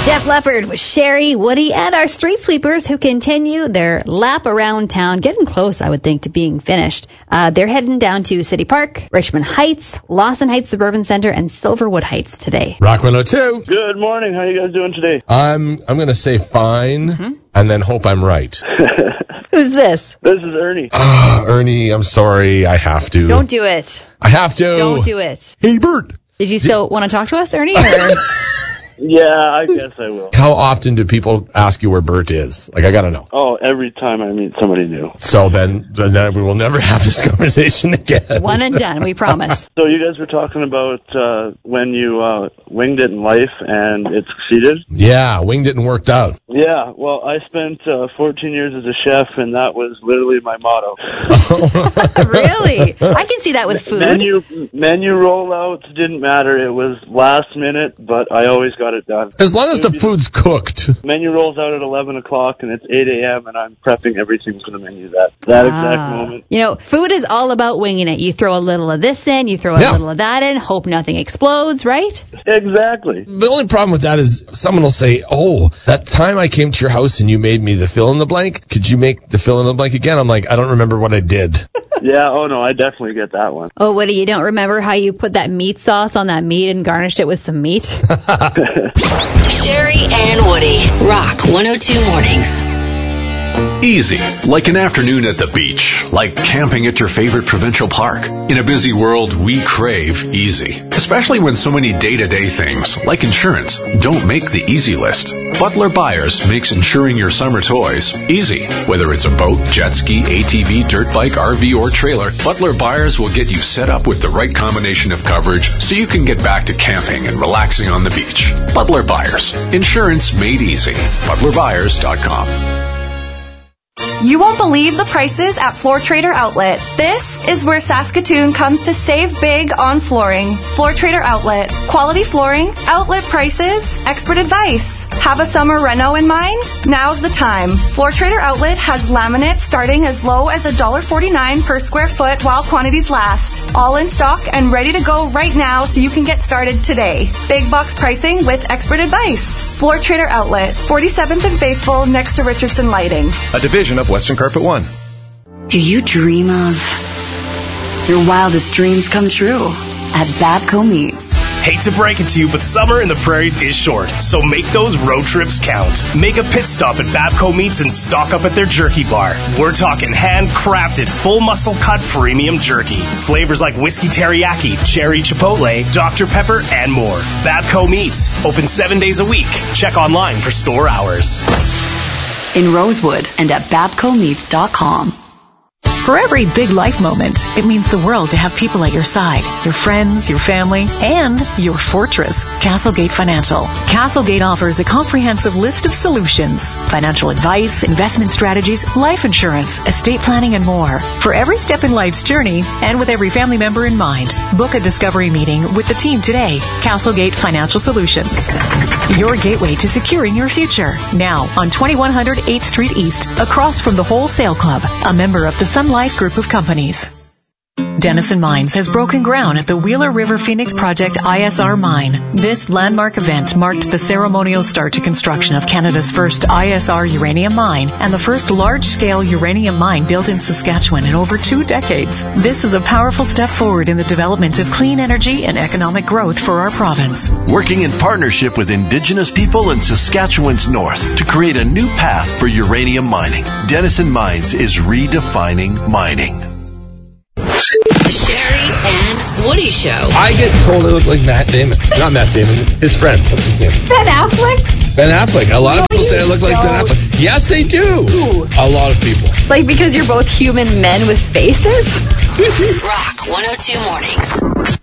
Def Leppard with Sherry, Woody, and our street sweepers who continue their lap around town, getting close, I would think, to being finished. They're heading down to City Park, Richmond Heights, Lawson Heights Suburban Center, and Silverwood Heights today. Rock 102. Good morning. How are you guys doing today? I'm going to say fine and then hope I'm right. Who's this? This is Ernie. Ernie, I'm sorry. I have to. Don't do it. I have to. Don't do it. Hey, Bert. Did you still want to talk to us, Ernie? Or? Yeah, I guess I will. How often do people ask you where Bert is? Like, I got to know. Oh, every time I meet somebody new. So then we will never have this conversation again. One and done, we promise. So you guys were talking about when you winged it in life and it succeeded? Yeah, winged it and worked out. Yeah, well, I spent 14 years as a chef, and that was literally my motto. Really? I can see that with food. Menu rollouts didn't matter. It was last minute, but I always got it done. As long as the food's cooked. Menu rolls out at 11 o'clock, and it's 8 a.m., and I'm prepping everything for the menu that exact moment. You know, food is all about winging it. You throw a little of this in, you throw a little of that in, hope nothing explodes, right? Exactly. The only problem with that is someone will say, oh, that time I came to your house and you made me the fill-in-the-blank, could you make the fill-in-the-blank again? I'm like, I don't remember what I did. Yeah, oh no, I definitely get that one. Oh, Woody, you don't remember how you put that meat sauce on that meat and garnished it with some meat? Sherry and Woody, Rock 102 Mornings. Easy, like an afternoon at the beach, like camping at your favorite provincial park. In a busy world, we crave easy, especially when so many day-to-day things, like insurance, don't make the easy list. Butler Buyers makes insuring your summer toys easy. Whether it's a boat, jet ski, ATV, dirt bike, RV, or trailer, Butler Buyers will get you set up with the right combination of coverage so you can get back to camping and relaxing on the beach. Butler Buyers. Insurance made easy. ButlerBuyers.com. You won't believe the prices at Floor Trader Outlet. This is where Saskatoon comes to save big on flooring. Floor Trader Outlet. Quality flooring, outlet prices, expert advice. Have a summer reno in mind? Now's the time. Floor Trader Outlet has laminate starting as low as $1.49 per square foot while quantities last. All in stock and ready to go right now so you can get started today. Big box pricing with expert advice. Floor Trader Outlet, 47th and Faithful next to Richardson Lighting. A division of Western Carpet One. Do you dream of your wildest dreams come true at Babco Meats? Hate to break it to you, but summer in the prairies is short, so make those road trips count. Make a pit stop at Babco Meats and stock up at their jerky bar. We're talking handcrafted, full muscle cut premium jerky. Flavors like whiskey teriyaki, cherry chipotle, Dr. Pepper, and more. Babco Meats, open 7 days a week. Check online for store hours. In Rosewood and at babcomeats.com. For every big life moment, it means the world to have people at your side, your friends, your family, and your fortress, Castlegate Financial. Castlegate offers a comprehensive list of solutions, financial advice, investment strategies, life insurance, estate planning, and more. For every step in life's journey, and with every family member in mind, book a discovery meeting with the team today. Castlegate Financial Solutions. Your gateway to securing your future. Now on 2100 8th Street East, across from the Wholesale Club, a member of the Sun Life Group of Companies. Denison Mines has broken ground at the Wheeler River Phoenix Project ISR mine. This landmark event marked the ceremonial start to construction of Canada's first ISR uranium mine and the first large-scale uranium mine built in Saskatchewan in over 2 decades. This is a powerful step forward in the development of clean energy and economic growth for our province. Working in partnership with Indigenous people in Saskatchewan's north to create a new path for uranium mining. Denison Mines is redefining mining. The Sherry and Woody Show. I get told I look like Matt Damon. Not Matt Damon, his friend. What's his name? Ben Affleck? Ben Affleck. A lot of people say I look like Ben Affleck. Yes, they do. Ooh. A lot of people. Like because you're both human men with faces? Rock 102 Mornings.